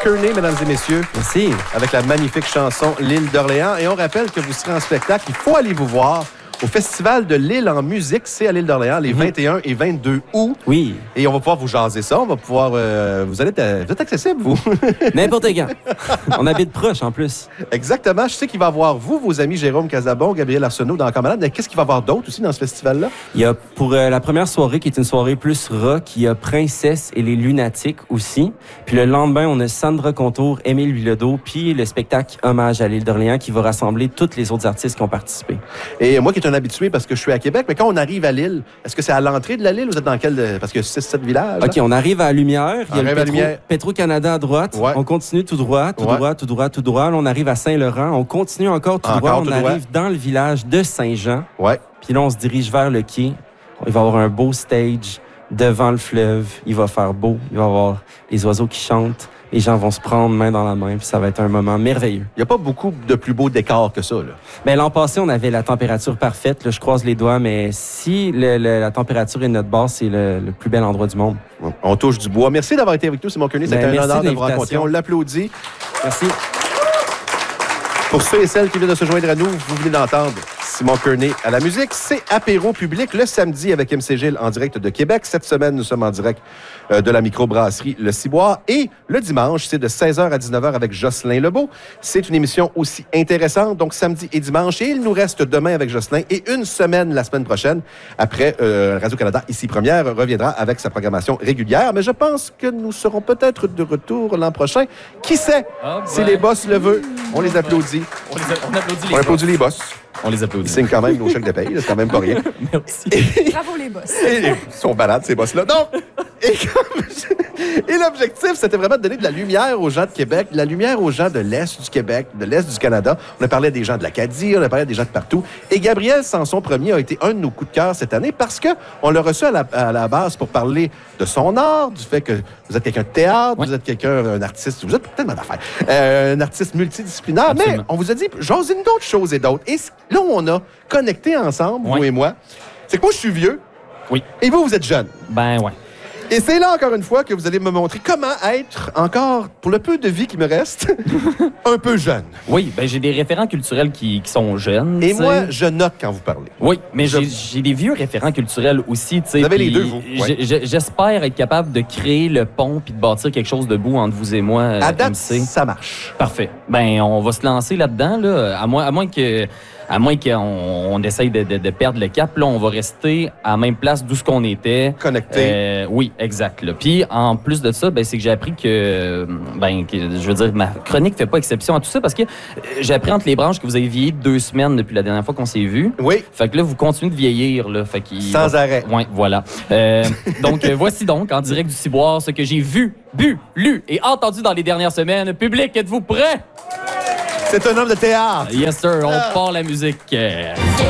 Kearney, mesdames et messieurs. Merci. Avec la magnifique chanson L'île d'Orléans. Et on rappelle que vous serez en spectacle. Il faut aller vous voir au Festival de l'île en musique. C'est à l'île d'Orléans, les 21 et 22 août. Oui. Et on va pouvoir vous jaser ça. On va pouvoir... vous êtes accessible, vous. N'importe quand. On habite proche, en plus. Exactement. Je sais qu'il va y avoir vous, vos amis Jérôme Casabon, Gabriel Arsenault dans Encore Malade. Mais qu'est-ce qu'il va y avoir d'autre aussi dans ce festival-là? Il y a pour la première soirée, qui est une soirée plus rock, il y a Princesse et les Lunatiques aussi. Puis le lendemain, on a Sandra Contour, Émile Bilodeau, puis le spectacle Hommage à l'île d'Orléans qui va rassembler tous les autres artistes qui ont participé. Et moi qui est un habitué parce que je suis à Québec, mais quand on arrive à l'île, est-ce que c'est à l'entrée de la l'île ou vous êtes dans quel... Parce qu'il y a 6-7 villages. OK, on arrive à Lumière. Il y a le Petro-Canada à droite. Ouais. On continue tout droit, tout droit, tout droit, tout droit. Là, on arrive à Saint-Laurent. On continue encore tout droit. On arrive dans le village de Saint-Jean. Ouais. Puis là, on se dirige vers le quai. Il va y avoir un beau stage devant le fleuve. Il va faire beau. Il va y avoir les oiseaux qui chantent. Les gens vont se prendre main dans la main, puis ça va être un moment merveilleux. Il n'y a pas beaucoup de plus beaux décors que ça, là. Bien, l'an passé, on avait la température parfaite. Là, je croise les doigts, mais si la température est notre base, c'est le plus bel endroit du monde. On touche du bois. Merci d'avoir été avec nous, Simon Kearney. C'était un honneur de vous rencontrer. On l'applaudit. Merci. Pour ceux et celles qui viennent de se joindre à nous, vous venez d'entendre Simon Kearney à la musique. C'est Apéro Public le samedi avec MC Gilles en direct de Québec. Cette semaine, nous sommes en direct de la microbrasserie Le Ciboire. Et le dimanche, c'est de 16h à 19h avec Jocelyn Lebeau. C'est une émission aussi intéressante, donc samedi et dimanche. Et il nous reste demain avec Jocelyn et une semaine la semaine prochaine. Après, Radio-Canada, ici Première, reviendra avec sa programmation régulière. Mais je pense que nous serons peut-être de retour l'an prochain. Qui sait? Si les boss le veulent, on les applaudit. On applaudit les boss. On les applaudit. Ils signent quand même nos chèques de paye, c'est quand même pas rien. Merci. Bravo les boss. Ils sont balades, ces boss-là. Donc, et l'objectif, c'était vraiment de donner de la lumière aux gens de Québec, de la lumière aux gens de l'Est du Québec, de l'Est du Canada. On a parlé des gens de l'Acadie, on a parlé des gens de partout. Et Gabriel Sanson Premier a été un de nos coups de cœur cette année parce qu'on l'a reçu à la base pour parler de son art, du fait que vous êtes quelqu'un de théâtre, vous êtes un artiste, vous êtes tellement d'affaires, un artiste multidisciplinaire. Absolument. Mais on vous a dit, j'ose une d'autres choses et d'autres. Et là où on a connecté ensemble, vous et moi, c'est que moi, je suis vieux. Oui. Et vous êtes jeune. Ben ouais. Et c'est là, encore une fois, que vous allez me montrer comment être encore, pour le peu de vie qui me reste, un peu jeune. Oui, ben j'ai des référents culturels qui sont jeunes. Et moi, je note quand vous parlez. Oui, mais j'ai des vieux référents culturels aussi. Vous avez les deux, vous. Ouais. J'espère être capable de créer le pont puis de bâtir quelque chose de beau entre vous et moi. À date, MC. ça marche. Parfait. Ben, on va se lancer là-dedans, là, à moins qu'on essaye de perdre le cap, là, on va rester à la même place d'où ce qu'on était. Connecté. Oui, exact. Là. Puis, en plus de ça, ben, c'est que j'ai appris que, je veux dire, ma chronique fait pas exception à tout ça parce que j'ai appris entre les branches que vous avez vieilli 2 semaines depuis la dernière fois qu'on s'est vu. Oui. Fait que là, vous continuez de vieillir. Là, fait sans arrêt. Oui, voilà. Donc, voici donc, en direct du Ciboire, ce que j'ai vu, bu, lu et entendu dans les dernières semaines. Public, êtes-vous prêts? C'est un homme de théâtre. Yes, sir. On part la musique.